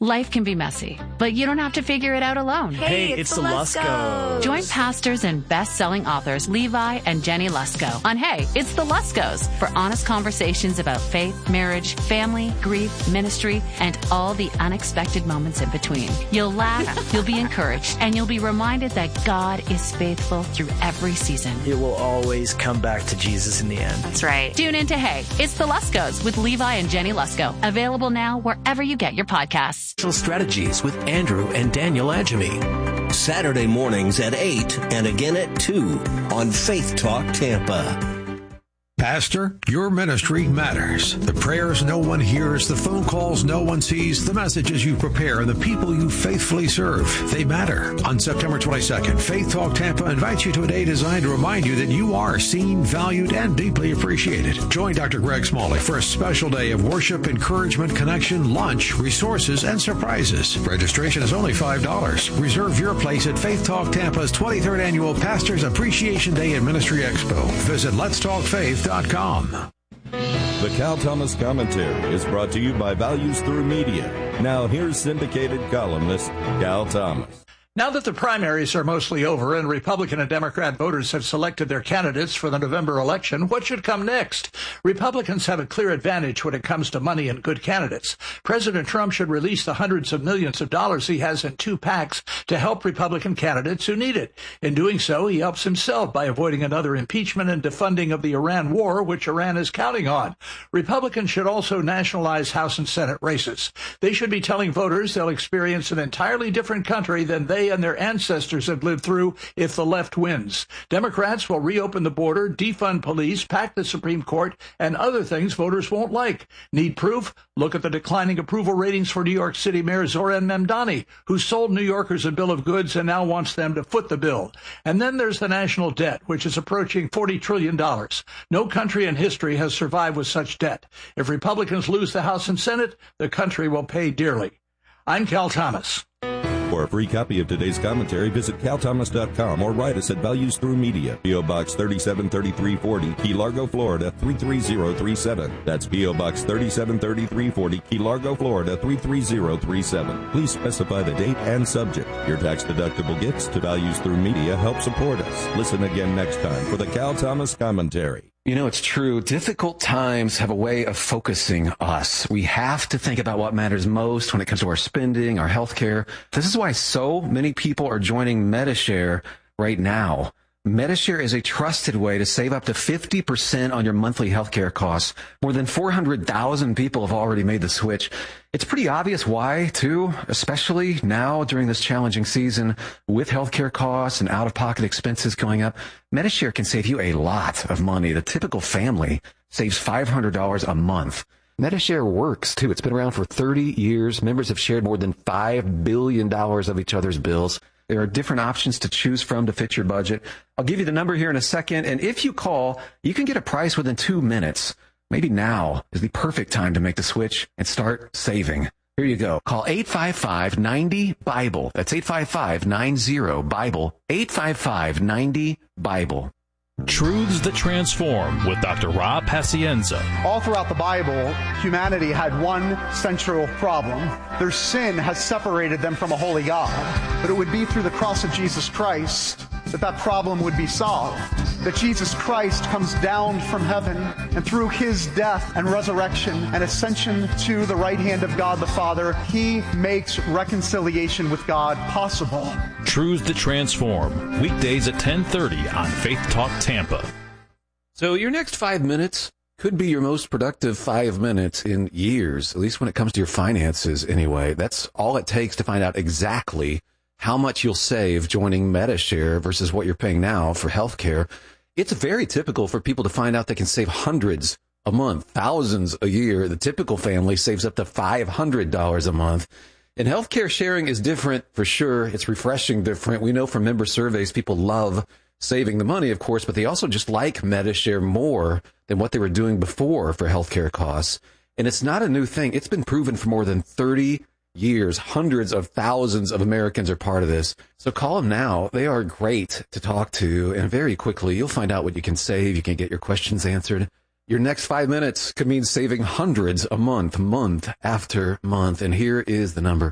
Life can be messy, but you don't have to figure it out alone. Hey, it's the Luskos. Join pastors and best-selling authors Levi and Jenny Lusko on Hey, It's the Luskos for honest conversations about faith, marriage, family, grief, ministry, and all the unexpected moments in between. You'll laugh, you'll be encouraged, and you'll be reminded that God is faithful through every season. It will always come back to Jesus in the end. That's right. Tune in to Hey, It's the Luskos with Levi and Jenny Lusko. Available now wherever you get your podcasts. Strategies with Andrew and Daniel Adjemi. Saturday mornings at 8 and again at 2 on Faith Talk Tampa. Pastor, your ministry matters. The prayers no one hears, the phone calls no one sees, the messages you prepare, and the people you faithfully serve, they matter. On September 22nd, Faith Talk Tampa invites you to a day designed to remind you that you are seen, valued, and deeply appreciated. Join Dr. Greg Smalley for a special day of worship, encouragement, connection, lunch, resources, and surprises. Registration is only $5. Reserve your place at Faith Talk Tampa's 23rd Annual Pastors Appreciation Day and Ministry Expo. Visit letstalkfaith.com. The Cal Thomas Commentary is brought to you by Values Through Media. Now here's syndicated columnist Cal Thomas. Now that the primaries are mostly over and Republican and Democrat voters have selected their candidates for the November election, what should come next? Republicans have a clear advantage when it comes to money and good candidates. President Trump should release the hundreds of millions of dollars he has in 2 PACs to help Republican candidates who need it. In doing so, he helps himself by avoiding another impeachment and defunding of the Iran war, which Iran is counting on. Republicans should also nationalize House and Senate races. They should be telling voters they'll experience an entirely different country than they and their ancestors have lived through if the left wins. Democrats will reopen the border, defund police, pack the Supreme Court, and other things voters won't like. Need proof? Look at the declining approval ratings for New York City Mayor Zohran Mamdani, who sold New Yorkers a bill of goods and now wants them to foot the bill. And then there's the national debt, which is approaching $40 trillion. No country in history has survived with such debt. If Republicans lose the House and Senate, the country will pay dearly. I'm Cal Thomas. For a free copy of today's commentary, visit calthomas.com or write us at Values Through Media, P.O. Box 373340, Key Largo, Florida 33037. That's P.O. Box 373340, Key Largo, Florida 33037. Please specify the date and subject. Your tax-deductible gifts to Values Through Media help support us. Listen again next time for the Cal Thomas Commentary. You know, it's true. Difficult times have a way of focusing us. We have to think about what matters most when it comes to our spending, our health care. This is why so many people are joining Medi-Share right now. Medi-Share is a trusted way to save up to 50% on your monthly healthcare costs. More than 400,000 people have already made the switch. It's pretty obvious why, too, especially now during this challenging season with healthcare costs and out-of-pocket expenses going up. Medi-Share can save you a lot of money. The typical family saves $500 a month. Medi-Share works, too. It's been around for 30 years. Members have shared more than $5 billion of each other's bills. There are different options to choose from to fit your budget. I'll give you the number here in a second, and if you call, you can get a price within 2 minutes. Maybe now is the perfect time to make the switch and start saving. Here you go. Call 855-90-BIBLE. That's 855-90-BIBLE. 855-90-BIBLE. Truths that Transform with Dr. Rob Pacienza. All throughout the Bible, humanity had one central problem. Their sin has separated them from a holy God. But it would be through the cross of Jesus Christ that problem would be solved. That Jesus Christ comes down from heaven, and through his death and resurrection and ascension to the right hand of God the Father, he makes reconciliation with God possible. Truths that Transform, weekdays at 10:30 on Faith Talk Tampa. So your next 5 minutes could be your most productive 5 minutes in years, at least when it comes to your finances anyway. That's all it takes to find out exactly how much you'll save joining Medi-Share versus what you're paying now for health care. It's very typical for people to find out they can save hundreds a month, thousands a year. The typical family saves up to $500 a month. And healthcare sharing is different for sure. It's refreshing different. We know from member surveys, people love saving the money, of course, but they also just like Medi-Share more than what they were doing before for healthcare costs. And it's not a new thing. It's been proven for more than 30 years. Hundreds of thousands of Americans are part of this. So call them now. They are great to talk to. And very quickly, you'll find out what you can save. You can get your questions answered. Your next 5 minutes could mean saving hundreds a month, month after month. And here is the number.